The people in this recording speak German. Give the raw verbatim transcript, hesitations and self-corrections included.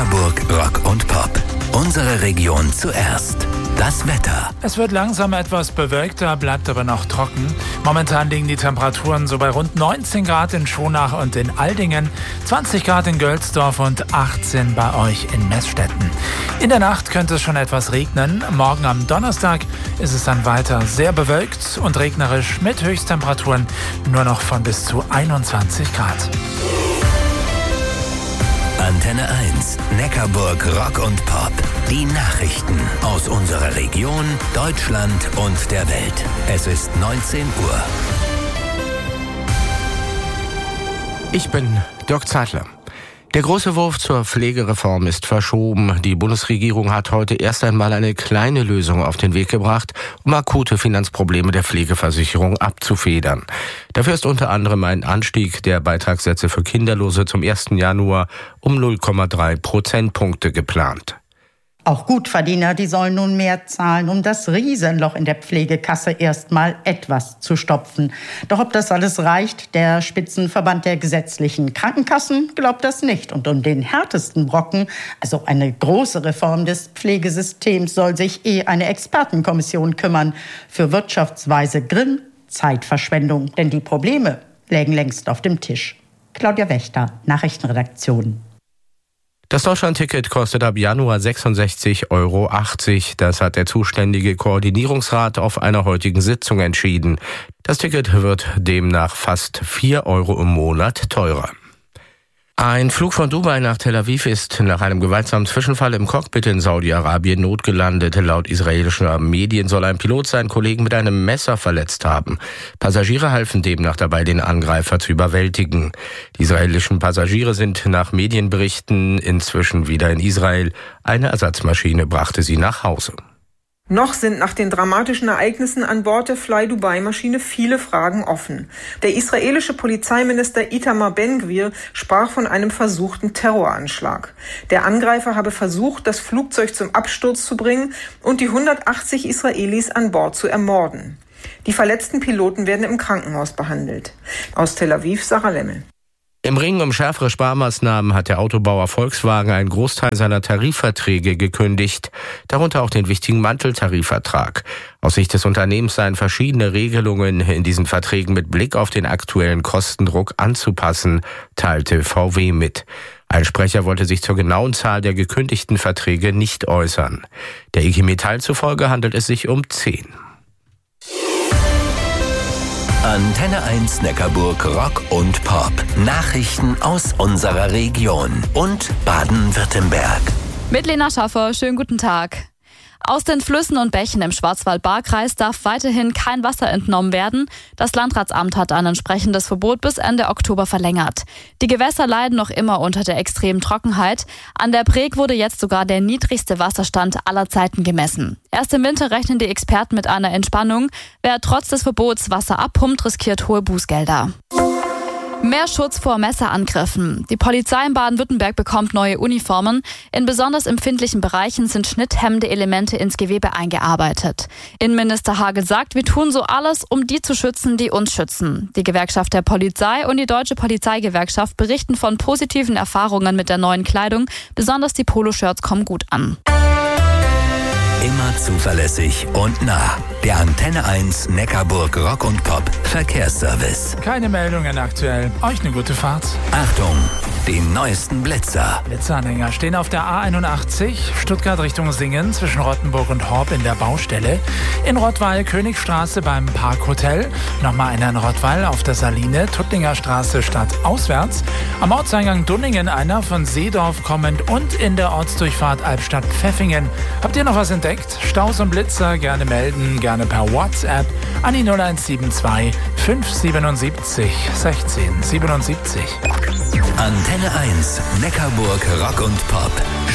Neckarburg Rock und Pop. Unsere Region zuerst. Das Wetter. Es wird langsam etwas bewölkter, bleibt aber noch trocken. Momentan liegen die Temperaturen so bei rund neunzehn Grad in Schonach und in Aldingen, zwanzig Grad in Gölsdorf und achtzehn bei euch in Meßstetten. In der Nacht könnte es schon etwas regnen. Morgen am Donnerstag ist es dann weiter sehr bewölkt und regnerisch mit Höchsttemperaturen nur noch von bis zu einundzwanzig Grad. Antenne eins, Neckarburg Rock und Pop. Die Nachrichten aus unserer Region, Deutschland und der Welt. Es ist neunzehn Uhr. Ich bin Dirk Zeitler. Der große Wurf zur Pflegereform ist verschoben. Die Bundesregierung hat heute erst einmal eine kleine Lösung auf den Weg gebracht, um akute Finanzprobleme der Pflegeversicherung abzufedern. Dafür ist unter anderem ein Anstieg der Beitragssätze für Kinderlose zum ersten Januar um null Komma drei Prozentpunkte geplant. Auch Gutverdiener, die sollen nun mehr zahlen, um das Riesenloch in der Pflegekasse erstmal etwas zu stopfen. Doch ob das alles reicht, der Spitzenverband der gesetzlichen Krankenkassen glaubt das nicht. Und um den härtesten Brocken, also eine große Reform des Pflegesystems, soll sich eh eine Expertenkommission kümmern. Für Wirtschaftsweise Grimm Zeitverschwendung, denn die Probleme lägen längst auf dem Tisch. Claudia Wächter, Nachrichtenredaktion. Das Deutschlandticket kostet ab Januar sechsundsechzig Euro achtzig. Das hat der zuständige Koordinierungsrat auf einer heutigen Sitzung entschieden. Das Ticket wird demnach fast vier Euro im Monat teurer. Ein Flug von Dubai nach Tel Aviv ist nach einem gewaltsamen Zwischenfall im Cockpit in Saudi-Arabien notgelandet. Laut israelischer Medien soll ein Pilot seinen Kollegen mit einem Messer verletzt haben. Passagiere halfen demnach dabei, den Angreifer zu überwältigen. Die israelischen Passagiere sind nach Medienberichten inzwischen wieder in Israel. Eine Ersatzmaschine brachte sie nach Hause. Noch sind nach den dramatischen Ereignissen an Bord der Fly-Dubai-Maschine viele Fragen offen. Der israelische Polizeiminister Itamar Ben-Gvir sprach von einem versuchten Terroranschlag. Der Angreifer habe versucht, das Flugzeug zum Absturz zu bringen und die hundertachtzig Israelis an Bord zu ermorden. Die verletzten Piloten werden im Krankenhaus behandelt. Aus Tel Aviv, Sarah Lemmel. Im Ringen um schärfere Sparmaßnahmen hat der Autobauer Volkswagen einen Großteil seiner Tarifverträge gekündigt, darunter auch den wichtigen Manteltarifvertrag. Aus Sicht des Unternehmens seien verschiedene Regelungen in diesen Verträgen mit Blick auf den aktuellen Kostendruck anzupassen, teilte V W mit. Ein Sprecher wollte sich zur genauen Zahl der gekündigten Verträge nicht äußern. Der I G Metall zufolge handelt es sich um zehn. Antenne eins Neckarburg Rock und Pop. Nachrichten aus unserer Region und Baden-Württemberg. Mit Lena Schaffer, schönen guten Tag. Aus den Flüssen und Bächen im Schwarzwald-Baar-Kreis darf weiterhin kein Wasser entnommen werden. Das Landratsamt hat ein entsprechendes Verbot bis Ende Oktober verlängert. Die Gewässer leiden noch immer unter der extremen Trockenheit. An der Breg wurde jetzt sogar der niedrigste Wasserstand aller Zeiten gemessen. Erst im Winter rechnen die Experten mit einer Entspannung. Wer trotz des Verbots Wasser abpumpt, riskiert hohe Bußgelder. Mehr Schutz vor Messerangriffen. Die Polizei in Baden-Württemberg bekommt neue Uniformen. In besonders empfindlichen Bereichen sind schnitthemmende Elemente ins Gewebe eingearbeitet. Innenminister Hagel sagt, wir tun so alles, um die zu schützen, die uns schützen. Die Gewerkschaft der Polizei und die Deutsche Polizeigewerkschaft berichten von positiven Erfahrungen mit der neuen Kleidung. Besonders die Poloshirts kommen gut an. Immer zuverlässig und nah. Der Antenne eins Neckarburg Rock und Pop Verkehrsservice. Keine Meldungen aktuell. Euch eine gute Fahrt. Achtung, die neuesten Blitzer. Blitzanhänger stehen auf der A einundachtzig, Stuttgart Richtung Singen, zwischen Rottenburg und Horb in der Baustelle. In Rottweil Königstraße beim Parkhotel. Nochmal einer in Rottweil auf der Saline, Tuttlinger Straße stadtauswärts. Am Ortseingang Dunningen einer von Seedorf kommend und in der Ortsdurchfahrt Albstadt-Pfeffingen. Habt ihr noch was entdeckt? Staus und Blitzer gerne melden, gerne per WhatsApp an die null eins sieben zwei fünf siebenundsiebzig sechzehn siebenundsiebzig. Antenne eins Neckarburg Rock und Pop.